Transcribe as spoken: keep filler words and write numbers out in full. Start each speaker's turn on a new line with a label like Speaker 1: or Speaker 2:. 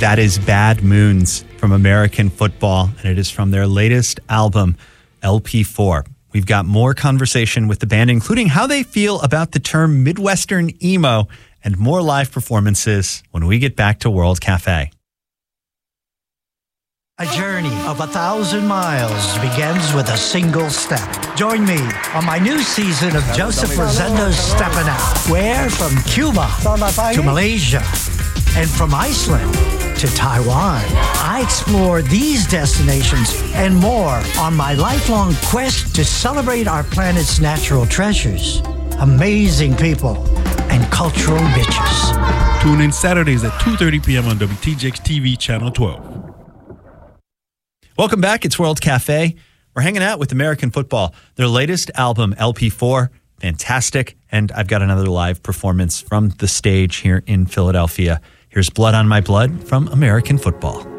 Speaker 1: That is Bad Moons from American Football, and it is from their latest album, L P four. We've got more conversation with the band, including how they feel about the term Midwestern emo, and more live performances when we get back to World Cafe.
Speaker 2: A journey of a thousand miles begins with a single step. Join me on my new season of Joseph Rosendo's Steppin' Out, where from Cuba to Malaysia and from Iceland to Taiwan, I explore these destinations and more on my lifelong quest to celebrate our planet's natural treasures, amazing people, and cultural riches.
Speaker 3: Tune in Saturdays at two thirty p.m. on W T J X T V Channel twelve.
Speaker 1: Welcome back. It's World Cafe. We're hanging out with American Football. Their latest album, L P four, fantastic. And I've got another live performance from the stage here in Philadelphia. Here's Blood on My Blood from American Football.